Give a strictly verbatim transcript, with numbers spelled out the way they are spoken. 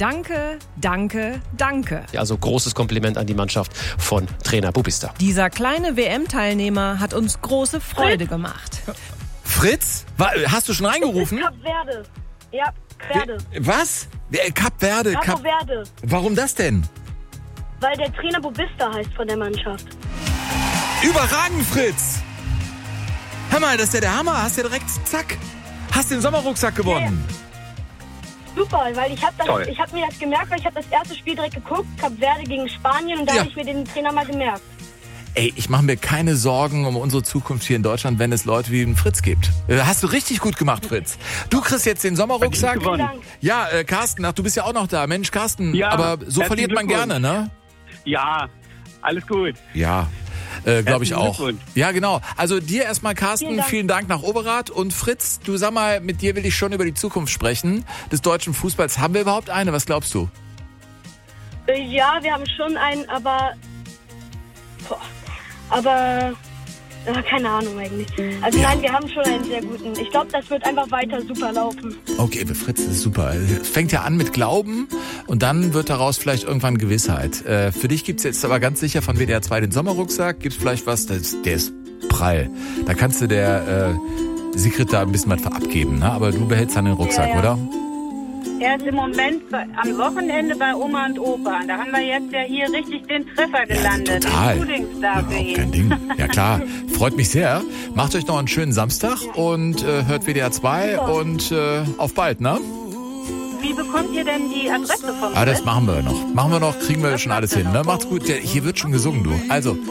Danke, danke, danke. Also großes Kompliment an die Mannschaft von Trainer Bubista. Dieser kleine W M-Teilnehmer hat uns große Freude gemacht. Fritz, hast du schon reingerufen? Kap Verde. Ja, Verde. Was? Kap Verde. Kap Verde. Warum das denn? Weil der Trainer Bubista heißt von der Mannschaft. Überragend, Fritz! Hör mal, das ist ja der Hammer. Hast ja direkt, zack, hast den Sommerrucksack gewonnen. Ja. Super, weil ich habe hab mir das gemerkt, weil ich habe das erste Spiel direkt geguckt, Kap Verde gegen Spanien, und da ja. habe ich mir den Trainer mal gemerkt. Ey, ich mache mir keine Sorgen um unsere Zukunft hier in Deutschland, wenn es Leute wie den Fritz gibt. Hast du richtig gut gemacht, Fritz. Du kriegst jetzt den Sommerrucksack. Vielen Dank. Ja, äh, Carsten, ach, du bist ja auch noch da. Mensch, Carsten, ja, aber so verliert man gerne, ne? Ja, alles gut. Ja, äh, glaube ich auch. Glückwunsch. Ja, genau. Also dir erstmal, Carsten, vielen Dank. vielen Dank nach Overath. Und Fritz, du sag mal, mit dir will ich schon über die Zukunft sprechen des deutschen Fußballs. Haben wir überhaupt eine? Was glaubst du? Ja, wir haben schon einen, aber... Boah, aber... Ja, keine Ahnung eigentlich. Also ja. nein, wir haben schon einen sehr guten. Ich glaube, das wird einfach weiter super laufen. Okay, Fritz, das ist super. Es fängt ja an mit Glauben und dann wird daraus vielleicht irgendwann Gewissheit. Äh, für dich gibt's jetzt aber ganz sicher von W D R zwei den Sommerrucksack. Gibt's vielleicht was, das, der ist prall. Da kannst du der äh, Sigrid da ein bisschen was abgeben, ne? Aber du behältst dann den Rucksack, ja, ja. oder? Er ist im Moment am Wochenende bei Oma und Opa. Da haben wir jetzt ja hier richtig den Treffer gelandet. Ja, total. Den Frühlingsstar für ihn. Kein Ding. Ja klar, freut mich sehr. Macht euch noch einen schönen Samstag und äh, hört W D R zwei und äh, auf bald, ne? Wie bekommt ihr denn die Adresse vom Ah, das machen wir noch. Machen wir noch, kriegen wir schon alles hin, ne? Macht's gut. Hier wird schon gesungen, du. Also,